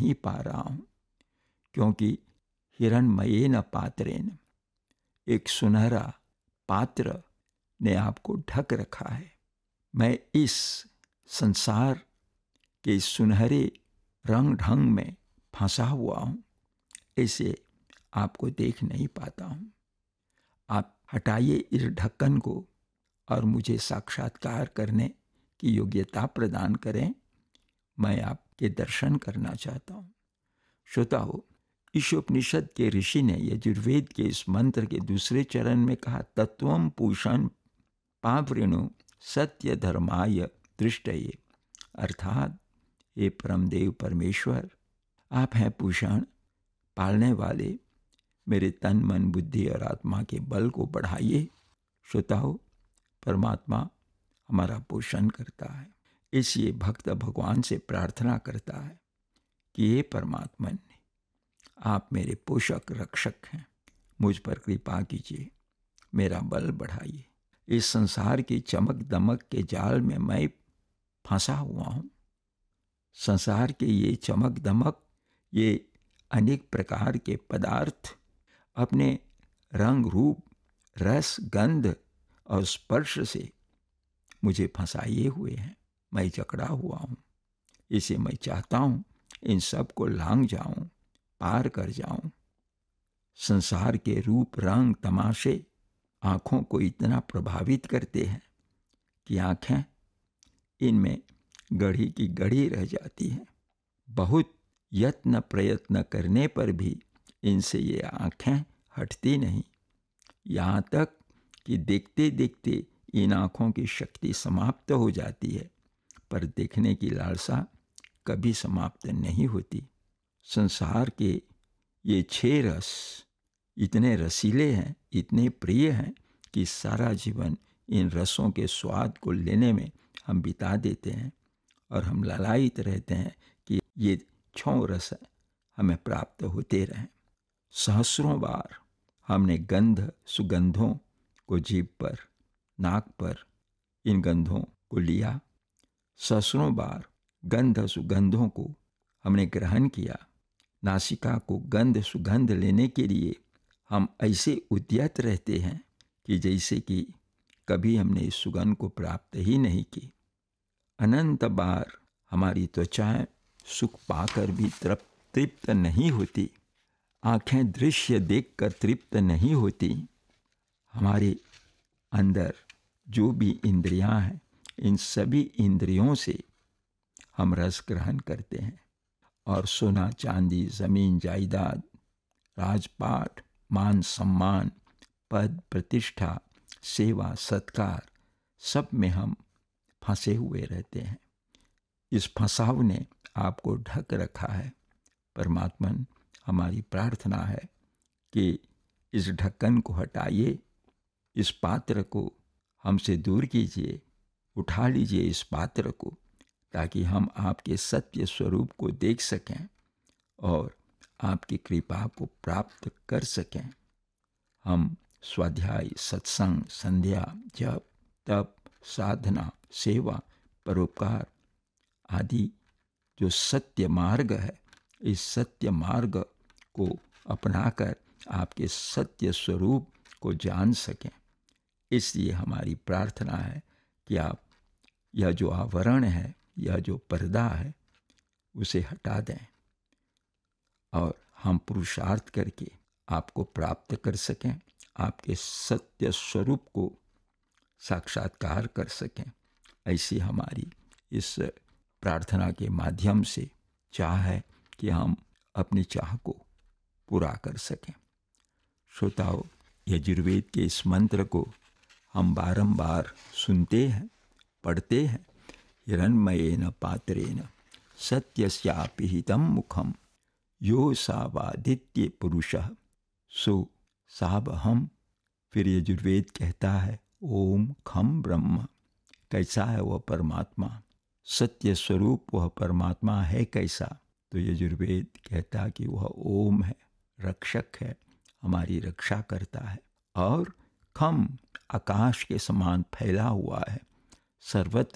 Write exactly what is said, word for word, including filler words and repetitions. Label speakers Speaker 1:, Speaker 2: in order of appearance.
Speaker 1: नहीं पा रहा हूँ, क्योंकि हिरण्मयेन पात्रेण, एक सुनहरा पात्र ने आपको ढक रखा है। मैं इस संसार के सुनहरे रंग ढंग में फंसा हुआ हूँ, इसे आपको देख नहीं पाता हूँ। आप हटाइए इस ढक्कन को और मुझे साक्षात्कार करने की योग्यता प्रदान करें। मैं आपके दर्शन करना चाहता हूँ। श्रोताओ, इस उपनिषद के ऋषि ने यजुर्वेद के इस मंत्र के दूसरे चरण में कहा, तत्वम पूषण पावृणु सत्य धर्माय दृष्टये, अर्थात हे परमदेव परमेश्वर, आप हैं पूषण, पालने वाले, मेरे तन मन बुद्धि और आत्मा के बल को बढ़ाइए। श्रोताओ, परमात्मा हमारा पोषण करता है, इसलिए भक्त भगवान से प्रार्थना करता है कि हे परमात्मन, आप मेरे पोषक रक्षक हैं, मुझ पर कृपा कीजिए, मेरा बल बढ़ाइए। इस संसार की चमक दमक के जाल में मैं फंसा हुआ हूँ। संसार के ये चमक दमक, ये अनेक प्रकार के पदार्थ अपने रंग रूप रस गंध और स्पर्श से मुझे फंसाए हुए हैं। मैं जकड़ा हुआ हूँ, इसे मैं चाहता हूँ इन सब को लांघ जाऊं, पार कर जाऊं। संसार के रूप रंग तमाशे आँखों को इतना प्रभावित करते हैं कि आँखें इनमें गढ़ी की गढ़ी रह जाती हैं। बहुत यत्न प्रयत्न करने पर भी इनसे ये आँखें हटती नहीं, यहाँ तक कि देखते देखते इन आँखों की शक्ति समाप्त हो जाती है, पर देखने की लालसा कभी समाप्त नहीं होती। संसार के ये छह रस इतने रसीले हैं, इतने प्रिय हैं कि सारा जीवन इन रसों के स्वाद को लेने में हम बिता देते हैं और हम लालायित रहते हैं कि ये छह रस हमें प्राप्त होते रहें। सहस्रों बार हमने गंध सुगंधों को जीभ पर, नाक पर इन गंधों को लिया, सहस्रों बार गंध सुगंधों को हमने ग्रहण किया। नासिका को गंध सुगंध लेने के लिए हम ऐसे उद्यत रहते हैं कि जैसे कि कभी हमने इस सुगंध को प्राप्त ही नहीं की। अनंत बार हमारी त्वचाएं सुख पाकर भी तृप्त नहीं होती, आंखें दृश्य देखकर तृप्त नहीं होती। हमारे अंदर जो भी इंद्रियां हैं, इन सभी इंद्रियों से हम रस ग्रहण करते हैं और सोना चांदी जमीन जायदाद राजपाट मान सम्मान पद प्रतिष्ठा सेवा सत्कार सब में हम फंसे हुए रहते हैं। इस फंसाव ने आपको ढक रखा है। परमात्मन, हमारी प्रार्थना है कि इस ढक्कन को हटाइए, इस पात्र को हमसे दूर कीजिए, उठा लीजिए इस पात्र को, ताकि हम आपके सत्य स्वरूप को देख सकें और आपकी कृपा को प्राप्त कर सकें। हम स्वाध्याय सत्संग संध्या जप तप साधना सेवा परोपकार आदि जो सत्य मार्ग है, इस सत्य मार्ग को अपनाकर आपके सत्य स्वरूप को जान सकें। इसलिए हमारी प्रार्थना है कि आप यह जो आवरण है, यह जो पर्दा है, उसे हटा दें और हम पुरुषार्थ करके आपको प्राप्त कर सकें, आपके सत्य स्वरूप को साक्षात्कार कर सकें। ऐसी हमारी इस प्रार्थना के माध्यम से चाह है कि हम अपनी चाह को पूरा कर सकें। श्रोताओं, यजुर्वेद के इस मंत्र को हम बारंबार सुनते हैं, पढ़ते हैं। हिरण्मयेन पात्रेण सत्यस्यापि हितं मुखम यो सावादित्य पुरुषः सो सावहम। फिर यजुर्वेद कहता है ओम खम ब्रह्म। कैसा है वह परमात्मा? सत्य स्वरूप वह परमात्मा है कैसा? तो यजुर्वेद कहता कि वह ओम है, रक्षक है, हमारी रक्षा करता है। और खम आकाश के समान फैला हुआ है, सर्वत्र